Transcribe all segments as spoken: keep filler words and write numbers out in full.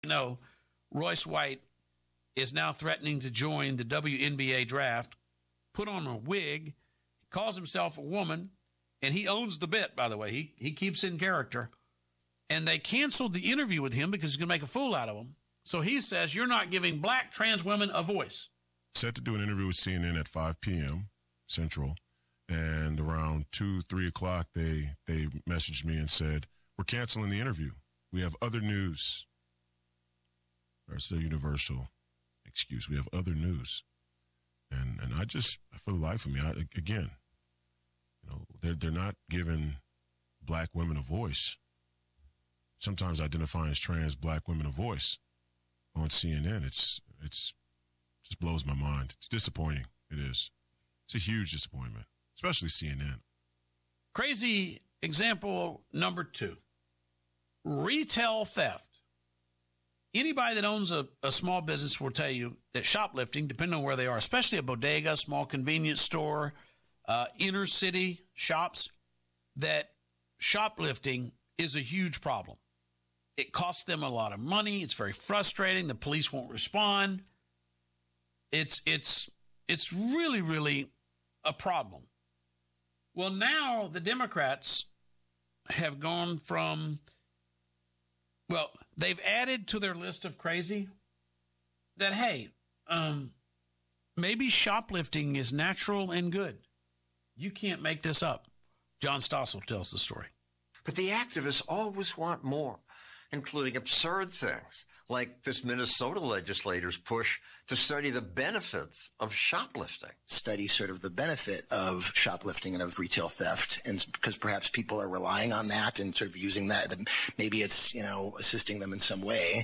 know, Royce White is now threatening to join the W N B A draft, put on a wig, calls himself a woman, and he owns the bit, by the way. He, he keeps in character. And they canceled the interview with him because he's going to make a fool out of him. So he says, you're not giving black trans women a voice. Set to do an interview with C N N at five p.m. Central. And around two, three o'clock, they, they messaged me and said, we're canceling the interview. We have other news. That's the universal excuse. We have other news. And and I just, for the life of me, I, again, you know, they're, they're not giving black women a voice. Sometimes identifying as trans black women a voice on C N N. It's, it's just blows my mind. It's disappointing. It is. It's a huge disappointment, especially C N N. Crazy example number two, retail theft. Anybody that owns a, a small business will tell you that shoplifting, depending on where they are, especially a bodega, small convenience store, uh, inner city shops, that shoplifting is a huge problem. It costs them a lot of money. It's very frustrating. The police won't respond. It's it's it's really, really a problem. Well, now the Democrats have gone from, well, they've added to their list of crazy that, hey, um, maybe shoplifting is natural and good. You can't make this up. John Stossel tells the story. But the activists always want more, including absurd things like this Minnesota legislator's push to study the benefits of shoplifting. Study sort of the benefit of shoplifting and of retail theft, and because perhaps people are relying on that and sort of using that. Maybe it's, you know, assisting them in some way.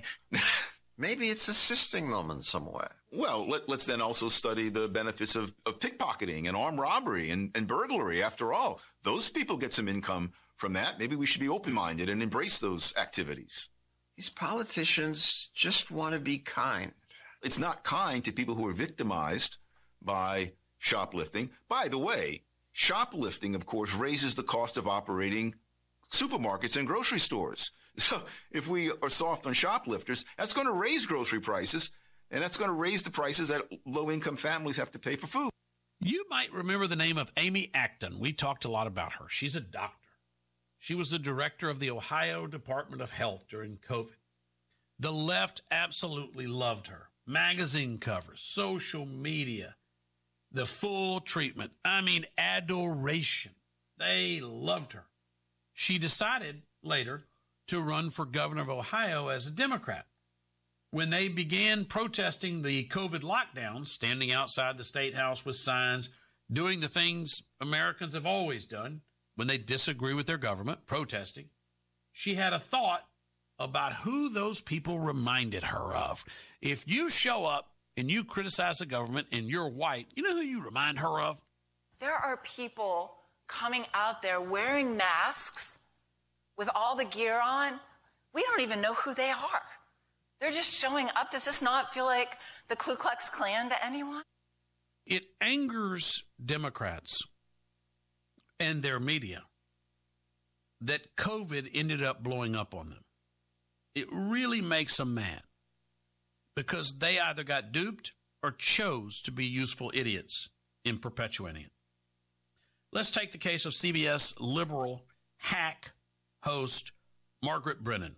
Maybe it's assisting them in some way. Well, let, let's then also study the benefits of, of pickpocketing and armed robbery and, and burglary. After all, those people get some income from that. Maybe we should be open-minded and embrace those activities. These politicians just want to be kind. It's not kind to people who are victimized by shoplifting. By the way, shoplifting, of course, raises the cost of operating supermarkets and grocery stores. So if we are soft on shoplifters, that's going to raise grocery prices, and that's going to raise the prices that low-income families have to pay for food. You might remember the name of Amy Acton. We talked a lot about her. She's a doctor. She was the director of the Ohio Department of Health during COVID. The left absolutely loved her. Magazine covers, social media, the full treatment. I mean, adoration. They loved her. She decided later to run for governor of Ohio as a Democrat. When they began protesting the COVID lockdown, standing outside the State House with signs, doing the things Americans have always done, when they disagree with their government, protesting, she had a thought about who those people reminded her of. If you show up and you criticize the government and you're white, you know who you remind her of? There are people coming out there wearing masks with all the gear on. We don't even know who they are. They're just showing up. Does this not feel like the Ku Klux Klan to anyone? It angers Democrats and their media that COVID ended up blowing up on them. It really makes them mad because they either got duped or chose to be useful idiots in perpetuating it. Let's take the case of C B S liberal hack host Margaret Brennan.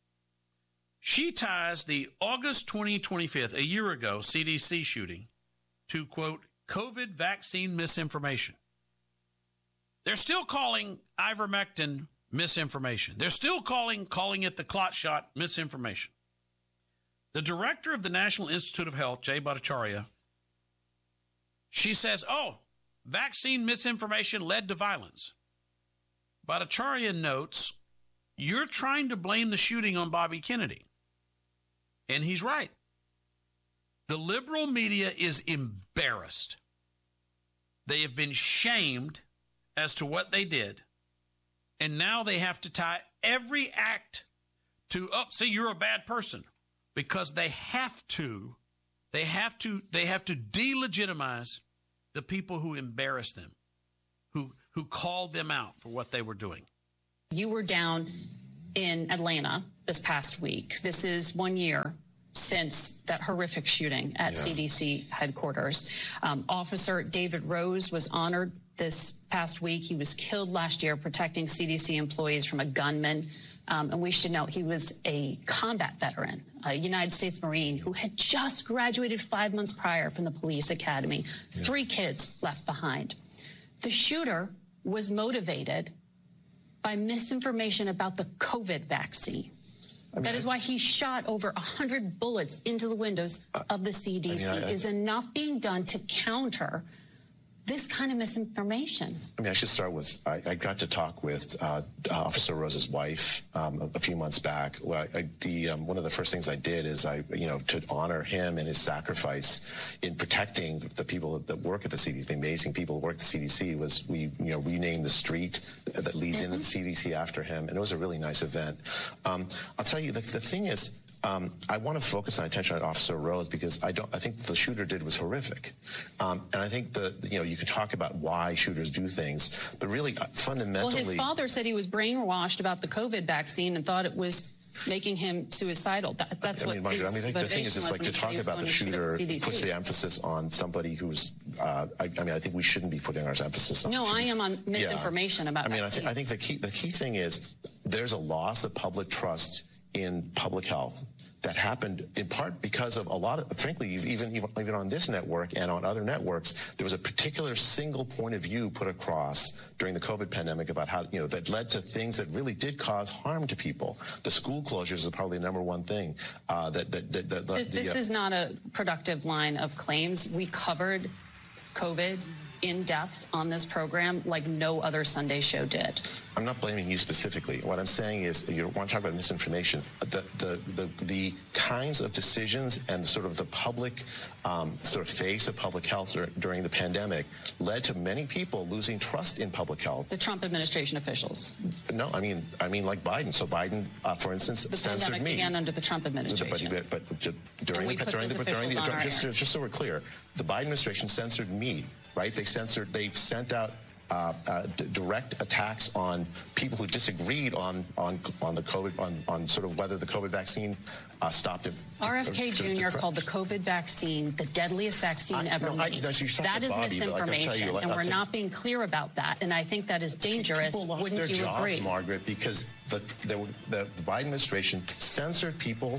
She ties the August twenty twenty-five, a year ago, C D C shooting to, quote, COVID vaccine misinformation. They're still calling ivermectin misinformation. They're still calling calling it the clot shot misinformation. The director of the National Institute of Health, Jay Bhattacharya, she says, oh, vaccine misinformation led to violence. Bhattacharya notes, you're trying to blame the shooting on Bobby Kennedy. And he's right. The liberal media is embarrassed. They have been shamed as to what they did, and now they have to tie every act to, oh, see, you're a bad person, because they have to, they have to, they have to delegitimize the people who embarrassed them, who who called them out for what they were doing. You were down in Atlanta this past week. This is one year since that horrific shooting at yeah. C D C headquarters. Um, Officer David Rose was honored this past week. He was killed last year protecting C D C employees from a gunman. Um, and we should note he was a combat veteran, a United States Marine who had just graduated five months prior from the police academy, yeah. three kids left behind. The shooter was motivated by misinformation about the COVID vaccine. I mean, that is why he shot over one hundred bullets into the windows uh, of the C D C. I mean, I, I, is enough being done to counter this kind of misinformation? I mean, I should start with, I, I got to talk with uh, Officer Rose's wife um, a, a few months back. Well, I, the, um, one of the first things I did is I, you know, to honor him and his sacrifice in protecting the people that work at the C D C, the amazing people who work at the C D C, was we, you know, renamed the street that leads mm-hmm. into the C D C after him. And it was a really nice event. Um, I'll tell you, the, the thing is, Um, I want to focus my attention on Officer Rose because I don't. I think the shooter did was horrific, um, and I think the you know you can talk about why shooters do things, but really uh, fundamentally. Well, his father said he was brainwashed about the COVID vaccine and thought it was making him suicidal. That, that's I mean, what. Margaret, I mean, the thing is, it's like to talk about the shooter puts the emphasis on somebody who's. Uh, I, I mean, I think we shouldn't be putting our emphasis on. No, I am on misinformation yeah. about. I mean, I, th- I think the key the key thing is there's a loss of public trust in public health that happened in part because of a lot of, frankly, even, even on this network and on other networks, there was a particular single point of view put across during the COVID pandemic about how, you know, that led to things that really did cause harm to people. The school closures is probably the number one thing. Uh, that, that, that, that This, the, this uh, is not a productive line of claims. We covered COVID in depth on this program like no other Sunday show did. I'm not blaming you specifically. What I'm saying is, you want to talk about misinformation. The the the, the kinds of decisions and sort of the public um, sort of face of public health dur- during the pandemic led to many people losing trust in public health. The Trump administration officials. No, I mean I mean like Biden. So Biden, uh, for instance, the censored pandemic me. began under the Trump administration. But, but, but during the during the, during the just, just so we're clear, the Biden administration censored me. Right? They censored, they sent out uh, uh, d- direct attacks on people who disagreed on on, on the COVID, on, on sort of whether the COVID vaccine uh, stopped it. R F K Junior called the COVID vaccine the deadliest vaccine I, ever no, made. I, no, that is Bobby, misinformation, you, and we're you, not being clear about that. And I think that is dangerous. People lost Wouldn't their you jobs, agree, Margaret? Because the, the, the Biden administration censored people.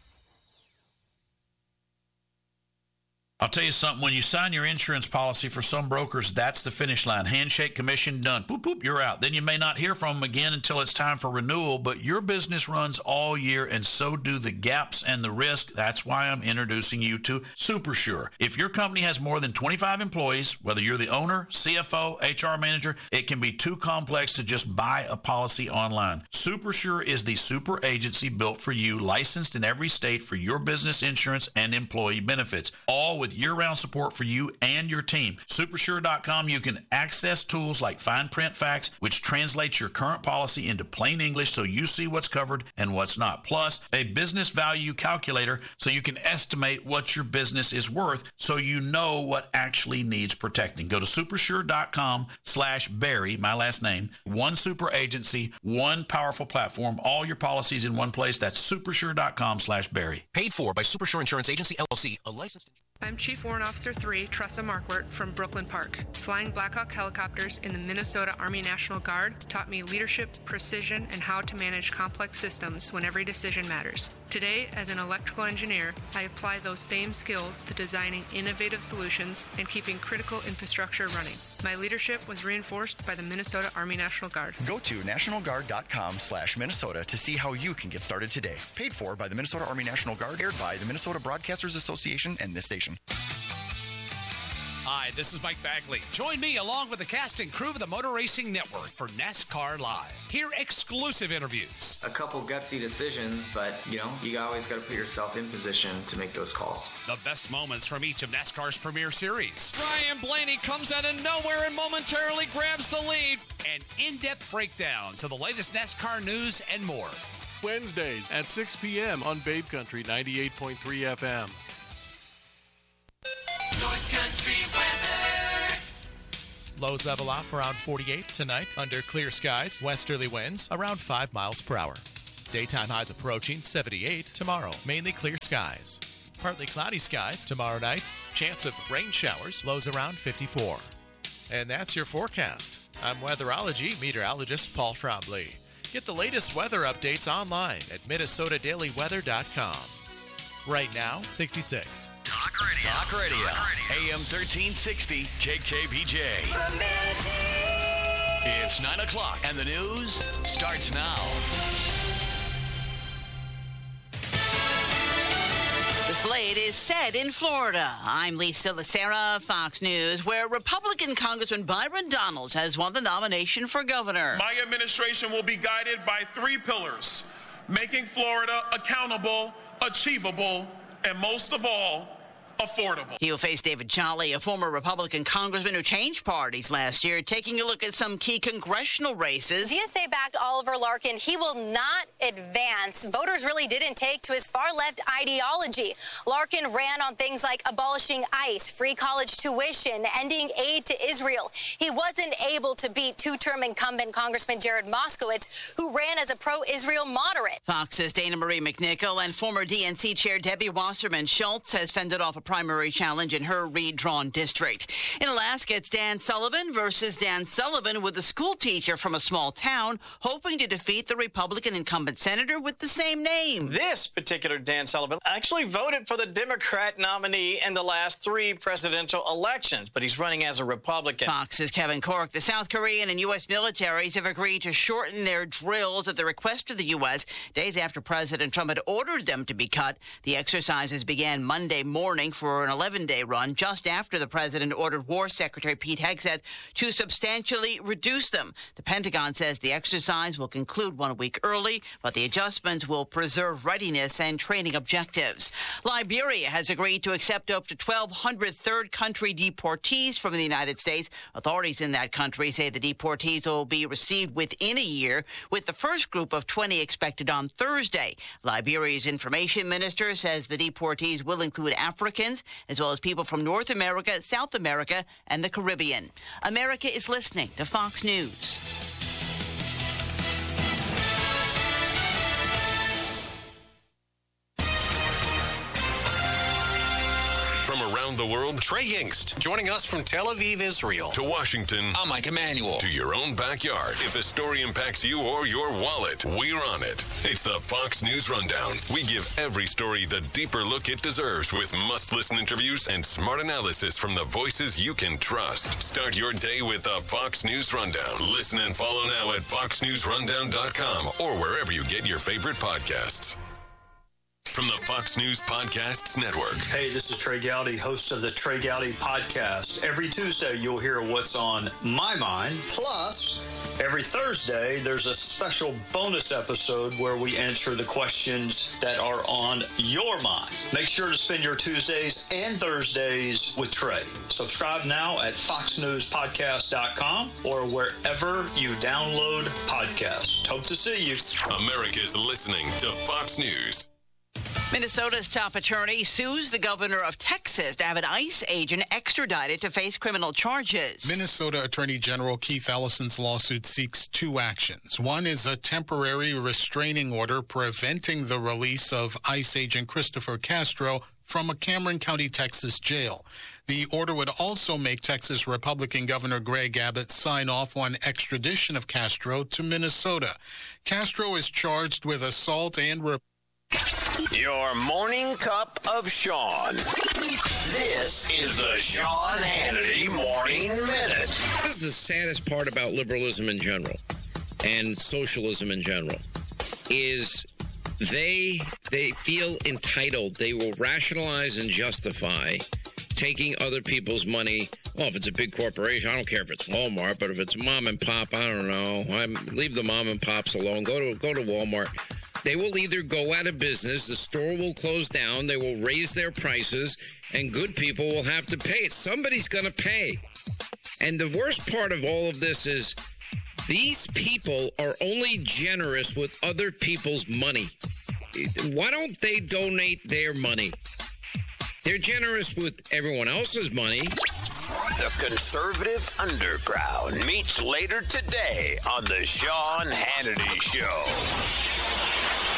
I'll tell you something. When you sign your insurance policy, for some brokers, that's the finish line. Handshake, commission, done. Boop, boop, you're out. Then you may not hear from them again until it's time for renewal, but your business runs all year, and so do the gaps and the risk. That's why I'm introducing you to SuperSure. If your company has more than twenty-five employees, whether you're the owner, C F O, H R manager, it can be too complex to just buy a policy online. SuperSure is the super agency built for you, licensed in every state for your business insurance and employee benefits, all with year-round support for you and your team. Supersure dot com, you can access tools like fine print facts, which translates your current policy into plain English so you see what's covered and what's not. Plus, a business value calculator so you can estimate what your business is worth so you know what actually needs protecting. Go to supersure dot com slash Barry, my last name. One super agency, one powerful platform, all your policies in one place. That's supersure dot com slash Barry. Paid for by Supersure Insurance Agency, L L C, a licensed... I'm Chief Warrant Officer three, Tressa Markwart from Brooklyn Park. Flying Black Hawk helicopters in the Minnesota Army National Guard taught me leadership, precision, and how to manage complex systems when every decision matters. Today, as an electrical engineer, I apply those same skills to designing innovative solutions and keeping critical infrastructure running. My leadership was reinforced by the Minnesota Army National Guard. Go to national guard dot com slash Minnesota to see how you can get started today. Paid for by the Minnesota Army National Guard, aired by the Minnesota Broadcasters Association and this station. Hi, this is Mike Bagley. Join me along with the cast and crew of the Motor Racing Network for NASCAR Live. Hear exclusive interviews. A couple gutsy decisions, but, you know, you always got to put yourself in position to make those calls. The best moments from each of NASCAR's premier series. Ryan Blaney comes out of nowhere and momentarily grabs the lead. An in-depth breakdown to the latest NASCAR news and more. Wednesdays at six p.m. on Babe Country ninety-eight point three F M. North Country weather. Lows level off around forty-eight tonight under clear skies. Westerly winds around five miles per hour. Daytime highs approaching seventy-eight. Tomorrow, mainly clear skies. Partly cloudy skies tomorrow night. Chance of rain showers. Lows around fifty-four. And that's your forecast. I'm weatherology meteorologist Paul Trombley. Get the latest weather updates online at minnesota daily weather dot com. Right now, sixty-six. Talk radio. Talk radio. A M thirteen sixty K K B J. It's nine o'clock and the news starts now. The slate is set in Florida. I'm Lisa Lacera, Fox News, where Republican Congressman Byron Donalds has won the nomination for governor. My administration will be guided by three pillars: making Florida accountable, achievable, and most of all, affordable. He'll face David Jolly, a former Republican congressman who changed parties last year, taking a look at some key congressional races. D S A-backed Oliver Larkin, he will not advance. Voters really didn't take to his far-left ideology. Larkin ran on things like abolishing ICE, free college tuition, ending aid to Israel. He wasn't able to beat two-term incumbent Congressman Jared Moskowitz, who ran as a pro-Israel moderate. Fox's Dana Marie McNichol and former D N C chair Debbie Wasserman Schultz has fended off a primary challenge in her redrawn district. In Alaska, it's Dan Sullivan versus Dan Sullivan, with a school teacher from a small town hoping to defeat the Republican incumbent senator with the same name. This particular Dan Sullivan actually voted for the Democrat nominee in the last three presidential elections, but he's running as a Republican. Fox's Kevin Cork. The South Korean and U S militaries have agreed to shorten their drills at the request of the U S days after President Trump had ordered them to be cut. The exercises began Monday morning for an eleven-day run, just after the president ordered War Secretary Pete Hegseth to substantially reduce them. The Pentagon says the exercise will conclude one week early, but the adjustments will preserve readiness and training objectives. Liberia has agreed to accept up to twelve hundred third country deportees from the United States. Authorities in that country say the deportees will be received within a year, with the first group of twenty expected on Thursday. Liberia's information minister says the deportees will include Africans, as well as people from North America, South America, and the Caribbean. America is listening to Fox News. From around the world, Trey Yingst, joining us from Tel Aviv, Israel. To Washington, I'm Mike Emanuel. To your own backyard. If a story impacts you or your wallet, we're on it. It's the Fox News Rundown. We give every story the deeper look it deserves, with must-listen interviews and smart analysis from the voices you can trust. Start your day with the Fox News Rundown. Listen and follow now at fox news rundown dot com or wherever you get your favorite podcasts. From the Fox News Podcasts Network. Hey, this is Trey Gowdy, host of the Trey Gowdy Podcast. Every Tuesday, you'll hear what's on my mind. Plus, every Thursday, there's a special bonus episode where we answer the questions that are on your mind. Make sure to spend your Tuesdays and Thursdays with Trey. Subscribe now at fox news podcast dot com or wherever you download podcasts. Hope to see you. America's listening to Fox News. Minnesota's top attorney sues the governor of Texas to have an ICE agent extradited to face criminal charges. Minnesota Attorney General Keith Ellison's lawsuit seeks two actions. One is a temporary restraining order preventing the release of ICE agent Christopher Castro from a Cameron County, Texas jail. The order would also make Texas Republican Governor Greg Abbott sign off on extradition of Castro to Minnesota. Castro is charged with assault and re- Your morning cup of Sean. This is the Sean Hannity Morning Minute. This is the saddest part about liberalism in general and socialism in general is they they feel entitled. They will rationalize and justify taking other people's money. Well, if it's a big corporation, I don't care if it's Walmart, but if it's mom and pop, I don't know. I'm, leave the mom and pops alone. Go to go to Walmart. They will either go out of business, the store will close down, they will raise their prices, and good people will have to pay it. Somebody's going to pay. And the worst part of all of this is these people are only generous with other people's money. Why don't they donate their money? They're generous with everyone else's money. The Conservative Underground meets later today on the Sean Hannity Show.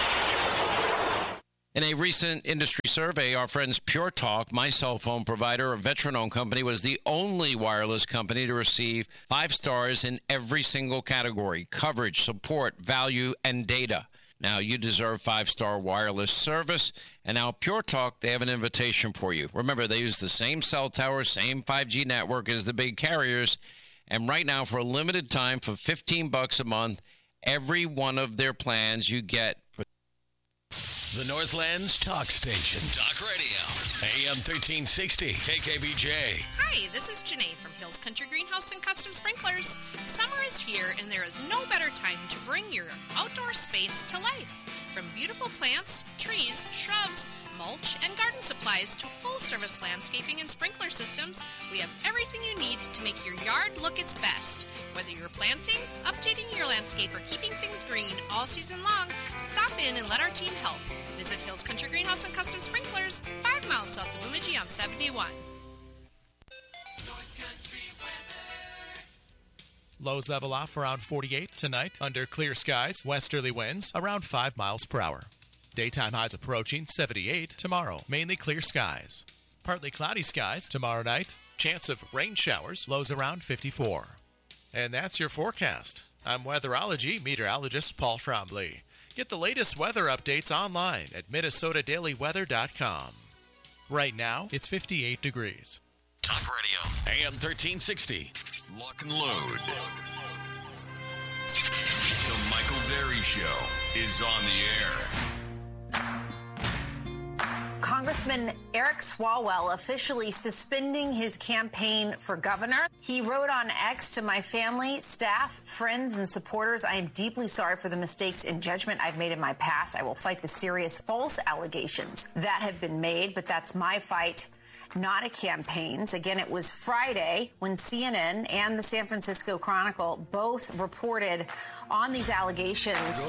In a recent industry survey, our friends Pure Talk, my cell phone provider, a veteran-owned company, was the only wireless company to receive five stars in every single category: coverage, support, value, and data. Now, you deserve five-star wireless service, and now Pure Talk, they have an invitation for you. Remember, they use the same cell tower, same five G network as the big carriers, and right now, for a limited time, for fifteen bucks a month, every one of their plans you get for the Northlands Talk Station. Talk Radio. A M thirteen sixty. K K B J. Hi, this is Janae from Hills Country Greenhouse and Custom Sprinklers. Summer is here, and there is no better time to bring your outdoor space to life. From beautiful plants, trees, shrubs, mulch, and garden supplies to full-service landscaping and sprinkler systems, we have everything you need to make your yard look its best. Whether you're planting, updating your landscape, or keeping things green all season long, stop in and let our team help. Visit Hills Country Greenhouse and Custom Sprinklers, five miles south of Bemidji on seventy-one. Lows level off around forty-eight tonight under clear skies. Westerly winds around five miles per hour. Daytime highs approaching seventy-eight tomorrow. Mainly clear skies. Partly cloudy skies tomorrow night. Chance of rain showers. Lows around fifty-four. And that's your forecast. I'm weatherology meteorologist Paul Trombley. Get the latest weather updates online at Minnesota Daily Weather dot com. Right now, it's fifty-eight degrees. Talk Radio. A M thirteen sixty. Lock and load. The Michael Berry Show is on the air. Congressman Eric Swalwell officially suspending his campaign for governor. He wrote on X, "To my family, staff, friends, and supporters, I am deeply sorry for the mistakes and judgment I've made in my past. I will fight the serious false allegations that have been made, but that's my fight, not a campaign's." Again, it was Friday when C N N and the San Francisco Chronicle both reported on these allegations